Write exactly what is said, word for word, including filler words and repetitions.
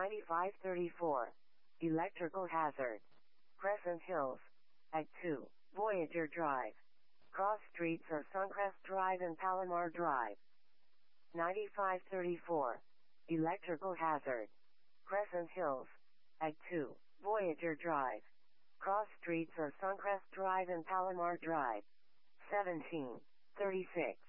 ninety-five thirty-four. Electrical hazard. Crescent Hills. Act two. Voyager Drive. Cross streets are Suncrest Drive and Palomar Drive. ninety-five thirty-four. Electrical hazard. Crescent Hills. Act two. Voyager Drive. Cross streets are Suncrest Drive and Palomar Drive. seventeen thirty-six.